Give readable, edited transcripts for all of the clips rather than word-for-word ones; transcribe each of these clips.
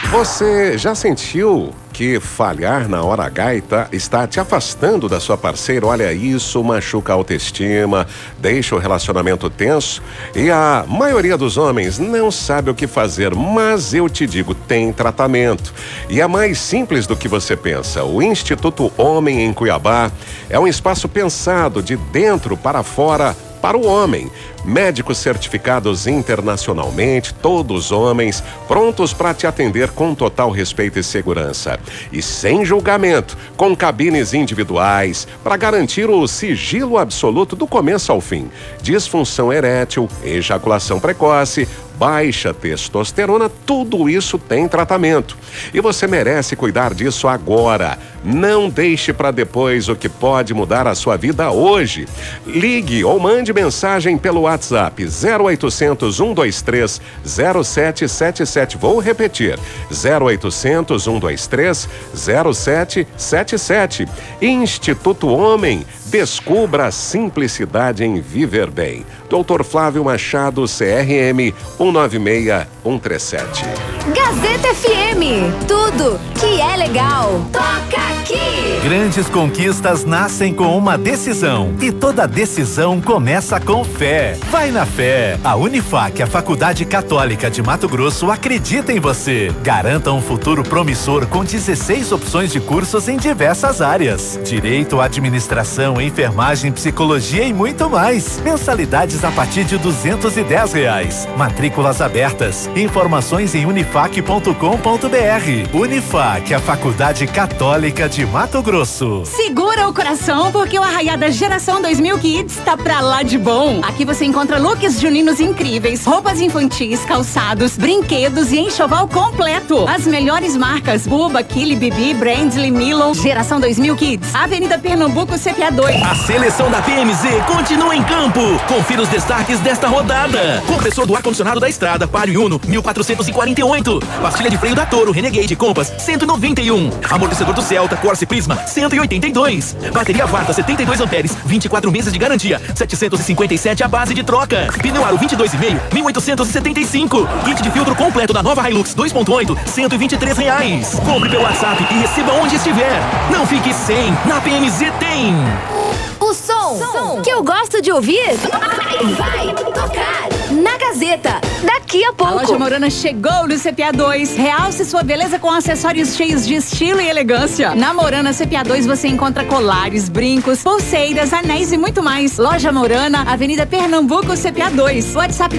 Você já sentiu que falhar na hora H está te afastando da sua parceira? Olha, isso machuca a autoestima, deixa o relacionamento tenso e a maioria dos homens não sabe o que fazer, mas eu te digo, tem tratamento. E é mais simples do que você pensa. O Instituto Homem em Cuiabá é um espaço pensado de dentro para fora para o homem. Médicos certificados internacionalmente, todos homens, prontos para te atender com total respeito e segurança. E sem julgamento, com cabines individuais, para garantir o sigilo absoluto do começo ao fim. Disfunção erétil, ejaculação precoce, baixa testosterona, tudo isso tem tratamento. E você merece cuidar disso agora. Não deixe para depois o que pode mudar a sua vida hoje. Ligue ou mande mensagem pelo WhatsApp 0800 123 0777. Vou repetir, 0800 123 0777. Instituto Homem, descubra a simplicidade em viver bem. Dr. Flávio Machado, CRM 196137. Gazeta FM, tudo que é legal. Toca aqui. Grandes conquistas nascem com uma decisão e toda decisão começa com fé. Vai na fé. A Unifac, a Faculdade Católica de Mato Grosso, acredita em você. Garanta um futuro promissor com 16 opções de cursos em diversas áreas: direito, administração, enfermagem, psicologia e muito mais. Mensalidades a partir de R$210. Matrículas abertas. Informações em unifac.com.br. Unifac, a Faculdade Católica de Mato Grosso. Segura o coração, porque o Arraiada Geração 2000 Kids tá pra lá de bom. Aqui você encontra looks juninos incríveis, roupas infantis, calçados, brinquedos e enxoval completo. As melhores marcas: Buba, Kili, Bibi, Brandly, Milon. Geração 2000 Kids, Avenida Pernambuco, CPA 2. A seleção da PMZ continua em campo. Confira os destaques desta rodada: compressor do ar-condicionado da Estrada, Palio Uno, 1448. Pastilha de freio da Toro, Renegade Compass, 191. Amortecedor do Celta, Corsa Prisma, 182. Bateria Varta, 72 amperes, 24 meses de garantia, 757 a base de troca. Pneu Aro 22,5, 1.875. Kit de filtro completo da nova Hilux 2.8, R$123. Compre pelo WhatsApp e receba onde estiver. Não fique sem, na PMZ tem. O som que eu gosto de ouvir vai tocar na Gazeta daqui a pouco. A Loja Morana chegou no CPA 2. Realce sua beleza com acessórios cheios de estilo e elegância. Na Morana CPA 2 você encontra colares, brincos, pulseiras, anéis e muito mais. Loja Morana, Avenida Pernambuco, CPA 2. WhatsApp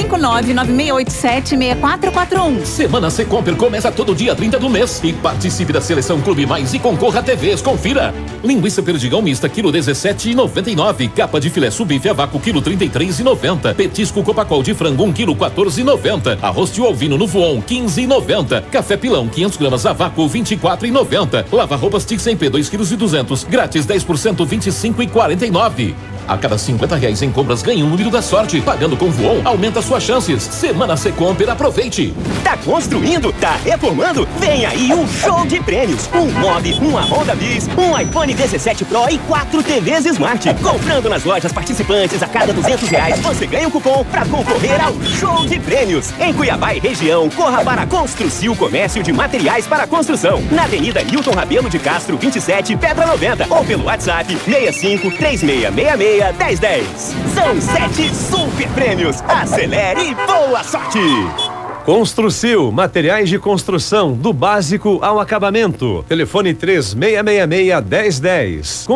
659-9687-6441. Semana Secomper começa todo dia 30 do mês e participe da Seleção Clube Mais e concorra a TVs. Confira. Linguiça perdigão mista, quilo 17,99. Capa de filé subife a vácuo, quilo 33,90. Petisco Copacol de frango, 1 quilo 14,90. Arroz de ovino no Voon, 15,90. Café Pilão, 500 gramas a vácuo, 24,90. Lava roupas Tixem-P, 2 quilos e 200. Grátis 10%, 25,49. A cada R$50 em compras ganhe um número da sorte. Pagando com Voon, aumenta suas chances. Semana Secomper, aproveite. Tá construindo? Tá reformando? Vem aí um show de prêmios. Um Mob, uma Honda Bis, um iPhone 17 Pro e 4 TVs Smart. Comprando nas lojas participantes a cada R$200, você ganha um cupom pra concorrer ao show de prêmios. Em Cuiabá e região, corra para Construcil Comércio de Materiais para Construção. Na Avenida Newton Rabelo de Castro, 27, Pedra 90. Ou pelo WhatsApp 65-3666-1010. São 7 super prêmios. Acelere e boa sorte! Construcil, materiais de construção, do básico ao acabamento. Telefone 3666-1010.